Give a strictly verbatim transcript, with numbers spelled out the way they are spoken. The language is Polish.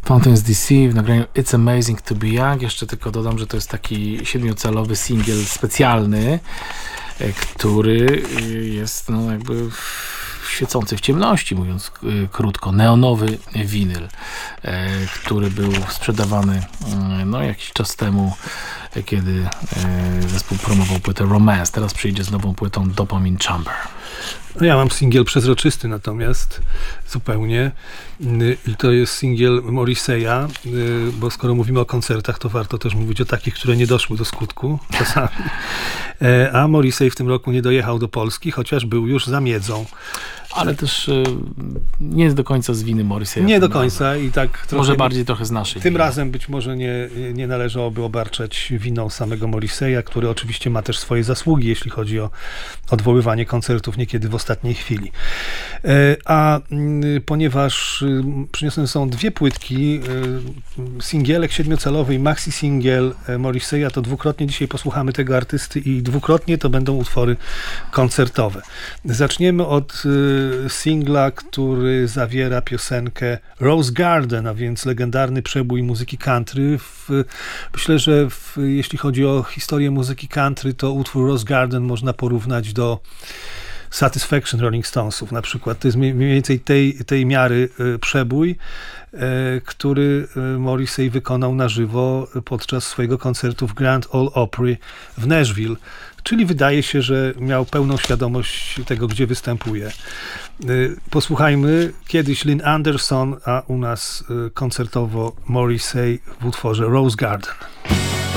Fountains D C w nagraniu It's Amazing to Be Young. Jeszcze tylko dodam, że to jest taki siedmiocalowy singiel specjalny, który jest no jakby świecący w ciemności, mówiąc krótko, neonowy winyl, który był sprzedawany no jakiś czas temu, kiedy zespół promował płytę Romance. Teraz przyjdzie z nową płytą Dopamine Chamber. No ja mam singiel przezroczysty natomiast zupełnie i to jest singiel Morrissey'a, bo skoro mówimy o koncertach, to warto też mówić o takich, które nie doszły do skutku czasami. A Morrissey w tym roku nie dojechał do Polski, chociaż był już za miedzą. Ale też y, nie jest do końca z winy Morrissey'a. Nie do końca i tak trochę, może bardziej trochę z naszej. Tym winy. razem być może nie, nie należałoby obarczać winą samego Morrissey'a, który oczywiście ma też swoje zasługi, jeśli chodzi o odwoływanie koncertów niekiedy w ostatniej chwili. A ponieważ przyniosone są dwie płytki, singielek siedmiocalowy i maxi singiel Morrissey'a, to dwukrotnie dzisiaj posłuchamy tego artysty i dwukrotnie to będą utwory koncertowe. Zaczniemy od singla, który zawiera piosenkę Rose Garden, a więc legendarny przebój muzyki country. W, myślę, że w, jeśli chodzi o historię muzyki country, to utwór Rose Garden można porównać do Satisfaction Rolling Stonesów na przykład. To jest mniej więcej tej, tej miary przebój, który Morrissey wykonał na żywo podczas swojego koncertu w Grand Ole Opry w Nashville. Czyli wydaje się, że miał pełną świadomość tego, gdzie występuje. Posłuchajmy kiedyś Lynn Anderson, a u nas koncertowo Morrissey w utworze Rose Garden.